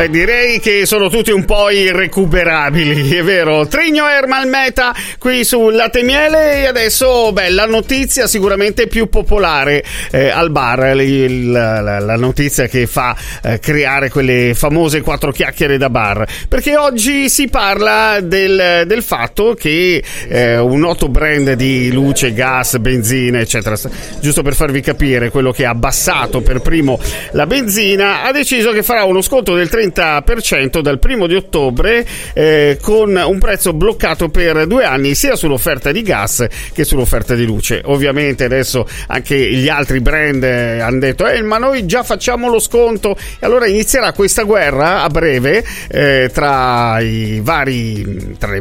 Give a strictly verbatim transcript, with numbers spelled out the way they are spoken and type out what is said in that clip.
Beh, direi che sono tutti un po' irrecuperabili, è vero. Trigno Ermal Meta qui su Latte e Miele. E adesso, beh, la notizia sicuramente più popolare eh, al bar, il, la, la notizia che fa eh, creare quelle famose quattro chiacchiere da bar, perché oggi si parla del, del fatto che eh, un noto brand di luce, gas, benzina, eccetera, giusto per farvi capire, quello che ha abbassato per primo la benzina, ha deciso che farà uno sconto del trenta per cento dal primo di ottobre eh, con un prezzo bloccato per due anni sia sull'offerta di gas che sull'offerta di luce. Ovviamente adesso anche gli altri brand hanno detto eh, ma noi già facciamo lo sconto, e allora inizierà questa guerra a breve eh, tra i vari tra le